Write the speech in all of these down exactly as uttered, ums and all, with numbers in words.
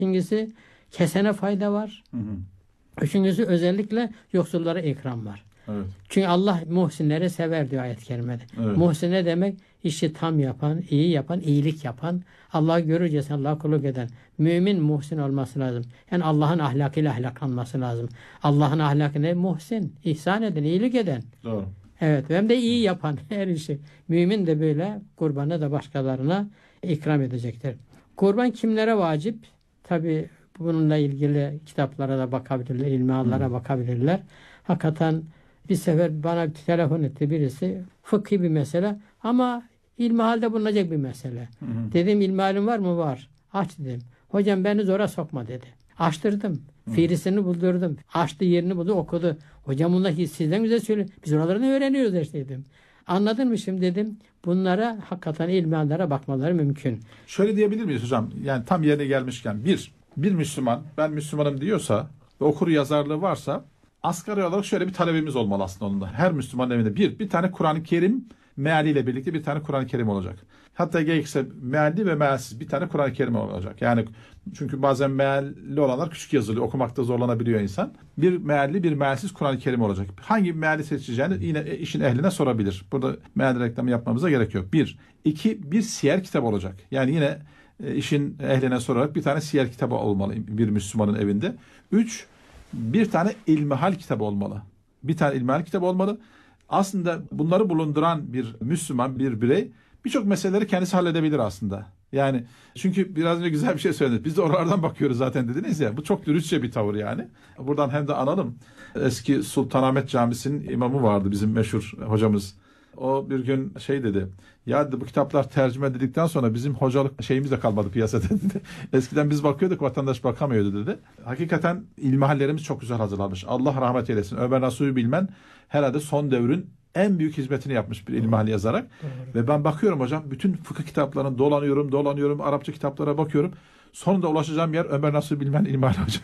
İkincisi kesene fayda var. Hı hı. Üçüncüsü özellikle yoksullara ikram var. Evet. Çünkü Allah muhsinleri sever diyor ayet-i kerimede. Evet. Muhsin ne demek? İşi tam yapan, iyi yapan, iyilik yapan, Allah'ı görürcesine Allah'a kulluk eden. Mümin muhsin olması lazım. Yani Allah'ın ahlakıyla ahlaklanması lazım. Allah'ın ahlakı ne? Muhsin. İhsan eden, iyilik eden. Doğru. Evet. Hem de iyi yapan her işi. Mümin de böyle kurbanı da başkalarına ikram edecektir. Kurban kimlere vacip? Tabi bununla ilgili kitaplara da bakabilirler, ilmihallara hmm. bakabilirler. Hakikaten bir sefer bana bir telefon etti birisi. Fıkhi bir mesele ama ilmihalde bulunacak bir mesele. Hmm. Dedim ilmihalin var mı? Var. Aç dedim. Hocam beni zora sokma dedi. Açtırdım. Hmm. Fiirisini buldurdum. Açtı yerini buldu okudu. Hocam bunlar sizden güzel söylüyor. Biz oralarını öğreniyoruz işte dedim. Anladın mı şimdi dedim. Bunlara hakikaten ilmihallere bakmaları mümkün. Şöyle diyebilir miyiz hocam? Yani tam yerine gelmişken bir, bir Müslüman ben Müslümanım diyorsa ve okur yazarlığı varsa asgari olarak şöyle bir talebimiz olmalı aslında onun da. Her Müslümanın evinde bir, bir tane Kur'an-ı Kerim mealiyle birlikte bir tane Kur'an-ı Kerim olacak. Hatta gerekirse mealli ve mealsiz bir tane Kur'an-ı Kerim olacak. Yani çünkü bazen mealli olanlar küçük yazılı, okumakta zorlanabiliyor insan. Bir mealli, bir mealsiz Kur'an-ı Kerim olacak. Hangi meali seçeceğini yine işin ehline sorabilir. Burada meal reklamı yapmamıza gerek yok. Bir. İki, bir siyer kitabı olacak. Yani yine işin ehline sorarak bir tane siyer kitabı olmalı bir Müslümanın evinde. Üç, bir tane ilmihal kitabı olmalı. Bir tane ilmihal kitabı olmalı. Aslında bunları bulunduran bir Müslüman, bir birey birçok meseleleri kendisi halledebilir aslında. Yani çünkü biraz önce güzel bir şey söylediniz. Biz de oralardan bakıyoruz zaten dediniz ya. Bu çok dürüstçe bir tavır yani. Buradan hem de analım. Eski Sultanahmet Camisi'nin imamı vardı bizim meşhur hocamız. O bir gün şey dedi. Ya dedi, bu kitaplar tercüme edildikten sonra bizim hocalık şeyimiz de kalmadı piyasada dedi. Eskiden biz bakıyorduk, vatandaş bakamıyordu dedi. Hakikaten ilmihallerimiz çok güzel hazırlanmış. Allah rahmet eylesin. Ömer Nasuhi Bilmen herhalde son devrin en büyük hizmetini yapmış bir ilmihal yazarak. Doğru. Ve ben bakıyorum hocam bütün fıkıh kitaplarını dolanıyorum, dolanıyorum, Arapça kitaplara bakıyorum. Sonunda ulaşacağım yer Ömer Nasuhi Bilmen İlmihal hocam.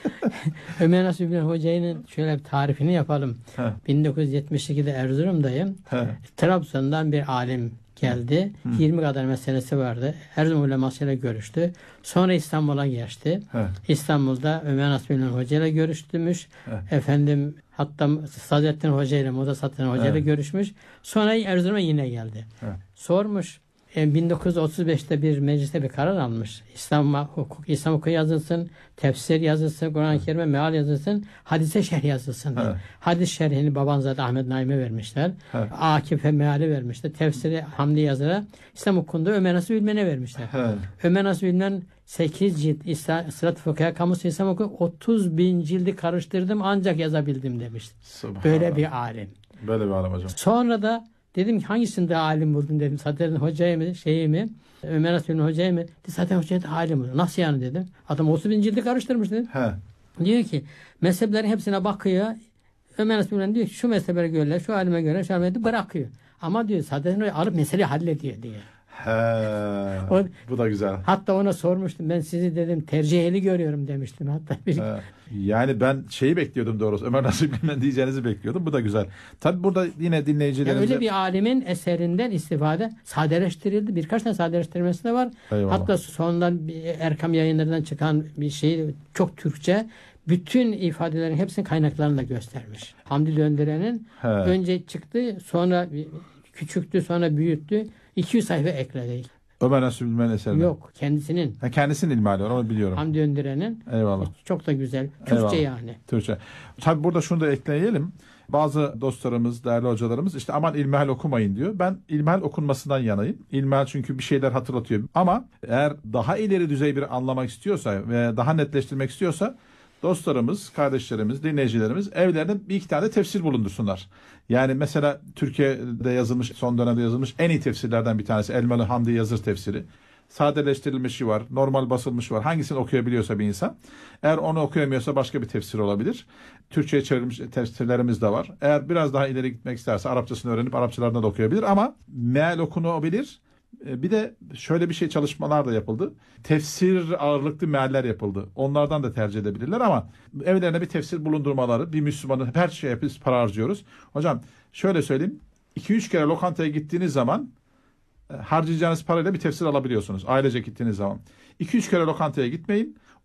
Ömer Nasuhi Bilmen Hoca'nın şöyle bir tarifini yapalım. He. bin dokuz yüz yetmiş ikide Erzurum'dayım. He. Trabzon'dan bir alim geldi. Hı. yirmi kadar meselesi vardı. Erzurum ulemasıyla görüştü. Sonra İstanbul'a geçti. He. İstanbul'da Ömer Nasuhi Bilmen Hoca ile görüştürmüş. He. Efendim hatta Sadettin Hoca ile Moda Sadettin Hoca ile görüşmüş. Sonra Erzurum'a yine geldi. He. Sormuş. bin dokuz yüz otuz beşte bir mecliste bir karar almış. İslam hukuk, İslam hukuku yazılsın, tefsir yazılsın, Kur'an-ı Kerim'e meal yazılsın, hadise şerh yazılsın diye. Hadis şerhini Babanzade Ahmet Naim'e vermişler. Evet. Akif'e meali vermişler. Tefsiri Hamdi Yazır'a, İslam hukukunda Ömer Nasuhi Bilmen'e vermişler. Evet. Ömer Nasuhi Bilmen sekiz cilt Sırat-ı Fıkıh'a Kamusu İslam hukuku otuz bin cildi karıştırdım ancak yazabildim demiş. Böyle bir alim. Böyle bir alim hocam. Sonra da dedim ki hangisinde alim buldun dedim. Sadettin Hoca'yı mı, şeyi mi, Ömer Nasuhi Bilmen Hoca'yı mı? Sadettin Hoca'yı da alim buldum. Nasıl yani dedim. Adam otuz bin cildi karıştırmış dedim. He. Diyor ki mezheplerin hepsine bakıyor. Ömer Nasuhi Bilmen diyor ki şu mezheplere göre, şu alime göre, şu alime göre bırakıyor. Ama diyor Sadettin Hoca alıp meseleyi hallediyor diye. He, o, bu da güzel. Hatta ona sormuştum. Ben sizi dedim terciheli görüyorum demiştim. Hatta bir... He, yani ben şeyi bekliyordum doğrusu. Ömer Nasuhi Bilmen diyeceğinizi bekliyordum. Bu da güzel. Tabii burada yine dinleyicilerimize... Yani öyle bir alimin eserinden istifade sadeleştirildi. Birkaç tane sadeleştirmesi de var. Eyvallah. Hatta sondan Erkam Yayınları'ndan çıkan bir şey çok Türkçe. Bütün ifadelerin hepsinin kaynaklarını da göstermiş. Hamdi Döndüren'in önce çıktı, sonra küçüktü, sonra büyüttü. iki yüz sayfa ekledi. Ömer Nasuhi Bilmen eserine. Yok, kendisinin. Ha, kendisinin ilmihali var, onu biliyorum. Hamdi Döndüren'in. Eyvallah. Çok da güzel. Türkçe Eyvallah. Yani. Türkçe. Tabii burada şunu da ekleyelim. Bazı dostlarımız, değerli hocalarımız işte aman ilmihal okumayın diyor. Ben ilmihal okunmasından yanayım. İlmihal çünkü bir şeyler hatırlatıyor. Ama eğer daha ileri düzey bir anlamak istiyorsa ve daha netleştirmek istiyorsa dostlarımız, kardeşlerimiz, dinleyicilerimiz evlerinde bir iki tane tefsir bulundursunlar. Yani mesela Türkiye'de yazılmış, son dönemde yazılmış en iyi tefsirlerden bir tanesi Elmalı Hamdi Yazır tefsiri. Sadeleştirilmişi var, normal basılmışı var. Hangisini okuyabiliyorsa bir insan. Eğer onu okuyamıyorsa başka bir tefsir olabilir. Türkçe'ye çevrilmiş tefsirlerimiz de var. Eğer biraz daha ileri gitmek isterse Arapçasını öğrenip Arapçalarını da okuyabilir ama meal okunabilir. Bir de şöyle bir şey çalışmalar da yapıldı. Tefsir ağırlıklı mealler yapıldı. Onlardan da tercih edebilirler ama evlerine bir tefsir bulundurmaları, bir Müslümanın her şeye hepimiz para harcıyoruz. Hocam şöyle söyleyeyim. iki üç kere lokantaya gittiğiniz zaman harcayacağınız parayla bir tefsir alabiliyorsunuz. Ailece gittiğiniz zaman. iki üç kere lokantaya gitmeyin.